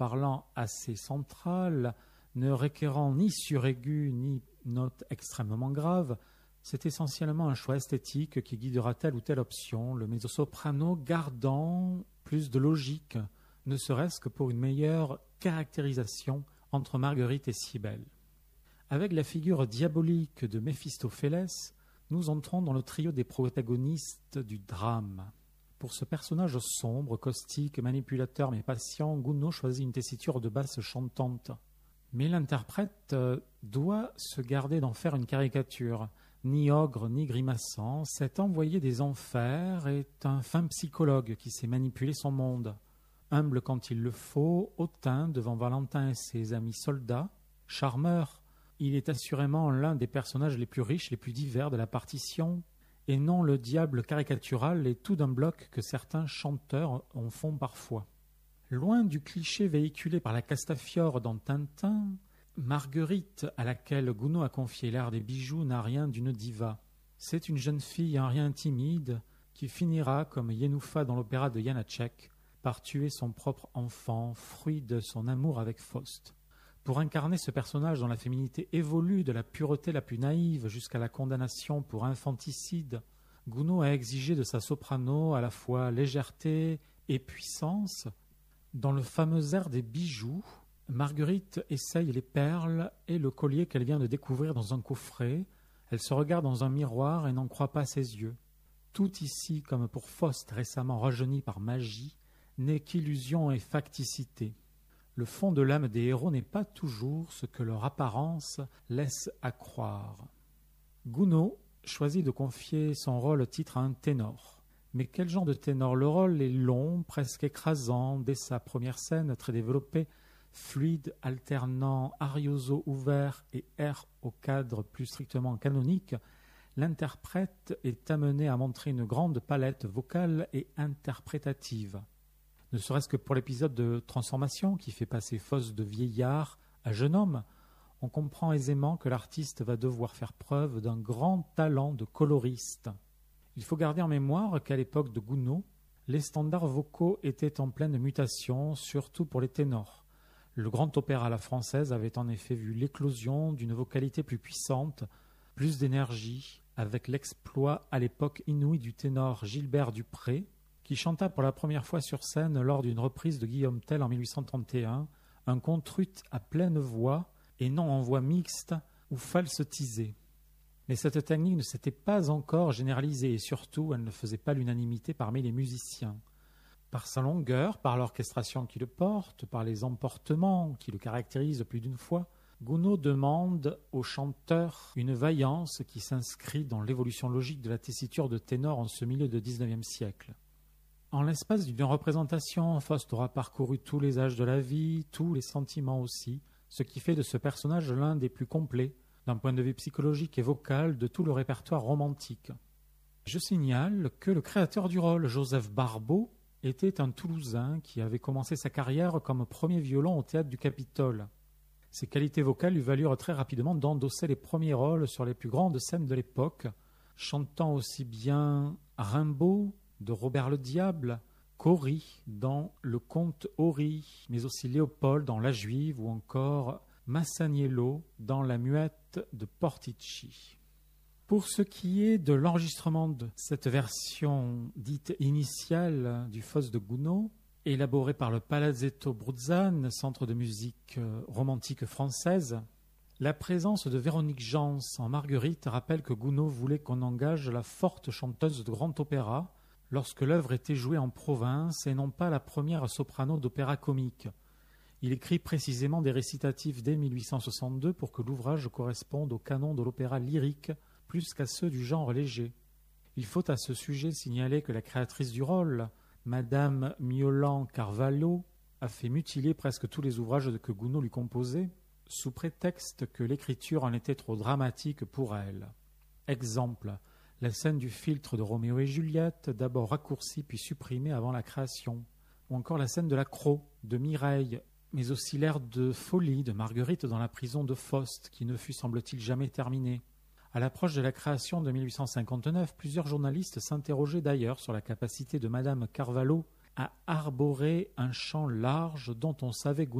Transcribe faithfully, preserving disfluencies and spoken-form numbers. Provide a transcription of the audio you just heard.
parlant assez centrale, ne requérant ni suraigu ni note extrêmement grave. C'est essentiellement un choix esthétique qui guidera telle ou telle option, le mezzo-soprano gardant plus de logique, ne serait-ce que pour une meilleure caractérisation entre Marguerite et Cybèle. Avec la figure diabolique de Méphistophélès, nous entrons dans le trio des protagonistes du drame. Pour ce personnage sombre, caustique, manipulateur mais patient, Gounod choisit une tessiture de basse chantante. Mais l'interprète doit se garder d'en faire une caricature. Ni ogre, ni grimaçant, cet envoyé des enfers est un fin psychologue qui sait manipuler son monde. Humble quand il le faut, hautain devant Valentin et ses amis soldats, charmeur, il est assurément l'un des personnages les plus riches, les plus divers de la partition, et non le diable caricatural et tout d'un bloc que certains chanteurs en font parfois. Loin du cliché véhiculé par la Castafiore dans Tintin, Marguerite, à laquelle Gounod a confié l'art des bijoux, n'a rien d'une diva. C'est une jeune fille un rien timide qui finira, comme Yenoufa dans l'opéra de Janáček, par tuer son propre enfant, fruit de son amour avec Faust. Pour incarner ce personnage dont la féminité évolue de la pureté la plus naïve jusqu'à la condamnation pour infanticide, Gounod a exigé de sa soprano à la fois légèreté et puissance. Dans le fameux air des bijoux, Marguerite essaye les perles et le collier qu'elle vient de découvrir dans un coffret. Elle se regarde dans un miroir et n'en croit pas ses yeux. Tout ici, comme pour Faust récemment rajeuni par magie, n'est qu'illusion et facticité. Le fond de l'âme des héros n'est pas toujours ce que leur apparence laisse à croire. Gounod choisit de confier son rôle titre à un ténor. Mais quel genre de ténor? Le rôle est long, presque écrasant, dès sa première scène, très développée, fluide, alternant arioso ouvert et air au cadre plus strictement canonique. L'interprète est amené à montrer une grande palette vocale et interprétative. Ne serait-ce que pour l'épisode de transformation qui fait passer Faust de vieillard à jeune homme, on comprend aisément que l'artiste va devoir faire preuve d'un grand talent de coloriste. Il faut garder en mémoire qu'à l'époque de Gounod, les standards vocaux étaient en pleine mutation, surtout pour les ténors. Le grand opéra à la française avait en effet vu l'éclosion d'une vocalité plus puissante, plus d'énergie, avec l'exploit à l'époque inouï du ténor Gilbert Dupré, qui chanta pour la première fois sur scène lors d'une reprise de Guillaume Tell en mille huit cent trente et un, un contrut à pleine voix et non en voix mixte ou falsetisée. Mais cette technique ne s'était pas encore généralisée et surtout elle ne faisait pas l'unanimité parmi les musiciens. Par sa longueur, par l'orchestration qui le porte, par les emportements qui le caractérisent plus d'une fois, Gounod demande au chanteur une vaillance qui s'inscrit dans l'évolution logique de la tessiture de ténor en ce milieu de dix-neuvième siècle. En l'espace d'une représentation, Faust aura parcouru tous les âges de la vie, tous les sentiments aussi, ce qui fait de ce personnage l'un des plus complets, d'un point de vue psychologique et vocal, de tout le répertoire romantique. Je signale que le créateur du rôle, Joseph Barbeau, était un Toulousain qui avait commencé sa carrière comme premier violon au théâtre du Capitole. Ses qualités vocales lui valurent très rapidement d'endosser les premiers rôles sur les plus grandes scènes de l'époque, chantant aussi bien Rimbaud de Robert le Diable, qu'Hori dans Le Comte Hori, mais aussi Léopold dans La Juive ou encore Masaniello dans La Muette de Portici. Pour ce qui est de l'enregistrement de cette version dite initiale du Faust de Gounod, élaborée par le Palazzetto Bruzzane, centre de musique romantique française, la présence de Véronique Jans en Marguerite rappelle que Gounod voulait qu'on engage la forte chanteuse de grand opéra lorsque l'œuvre était jouée en province et non pas la première soprano d'opéra comique. Il écrit précisément des récitatifs dès mille huit cent soixante-deux pour que l'ouvrage corresponde au canon de l'opéra lyrique plus qu'à ceux du genre léger. Il faut à ce sujet signaler que la créatrice du rôle, Madame Miolan Carvalho, a fait mutiler presque tous les ouvrages que Gounod lui composait, sous prétexte que l'écriture en était trop dramatique pour elle. Exemple, la scène du filtre de Roméo et Juliette, d'abord raccourcie puis supprimée avant la création, ou encore la scène de la Croc de Mireille, mais aussi l'air de folie de Marguerite dans la prison de Faust, qui ne fut, semble-t-il, jamais terminée. À l'approche de la création de mille huit cent cinquante-neuf, plusieurs journalistes s'interrogeaient d'ailleurs sur la capacité de Madame Carvalho à arborer un champ large dont on savait